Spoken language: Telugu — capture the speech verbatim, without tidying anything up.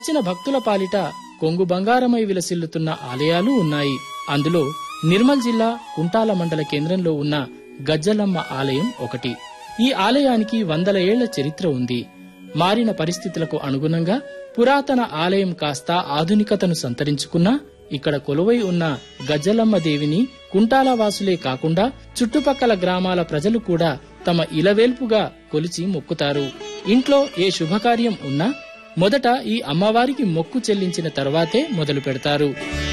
వచ్చిన భక్తుల పాలిట కొంగు బంగారమై విలసిల్లుతున్న ఆలయాలు ఉన్నాయి. అందులో నిర్మల్ జిల్లా కుంటాల మండల కేంద్రంలో ఉన్న గజ్జలమ్మ ఆలయం ఒకటి. ఈ ఆలయానికి వందల ఏళ్ల చరిత్ర ఉంది. మారిన పరిస్థితులకు అనుగుణంగా పురాతన ఆలయం కాస్త ఆధునికతను సంతరించుకున్నా ఇక్కడ కొలువై ఉన్న గజ్జలమ్మ దేవిని కుంటాల వాసులే కాకుండా చుట్టుపక్కల గ్రామాల ప్రజలు కూడా తమ ఇలవేల్పుగా కొలిచి మొక్కుతారు. ఇంట్లో ఏ శుభకార్యం ఉన్నా మొదట ఈ అమ్మవారికి మొక్కు చెల్లించిన తర్వాతే మొదలు పెడతారు.